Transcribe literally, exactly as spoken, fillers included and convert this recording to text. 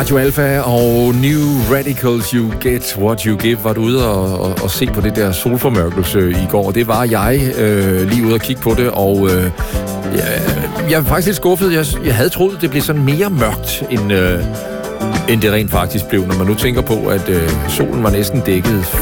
Radio Alpha og New Radicals, You Get What You Give, var du ude og, og, og se på det der solformørkelse i går. Det var jeg øh, lige ude og kigge på det, og øh, jeg, jeg er faktisk lidt skuffet. Jeg, jeg havde troet, det blev sådan mere mørkt, end, øh, end det rent faktisk blev, når man nu tænker på, at øh, solen var næsten dækket